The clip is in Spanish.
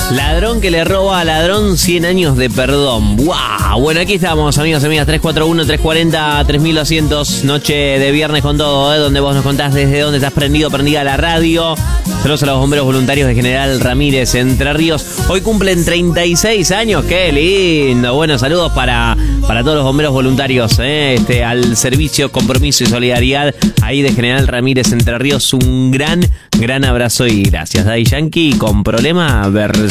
Ladrón que le roba a ladrón, 100 años de perdón. ¡Wow! Bueno, aquí estamos, amigos y amigas. 341-340-3200. Noche de viernes con todo, donde vos nos contás desde dónde estás prendida la radio. Saludos a los bomberos voluntarios de General Ramírez, Entre Ríos. Hoy cumplen 36 años. ¡Qué lindo! Bueno, saludos para todos los bomberos voluntarios, al servicio, compromiso y solidaridad ahí de General Ramírez, Entre Ríos. Un gran abrazo y gracias. Daddy Yankee con Problema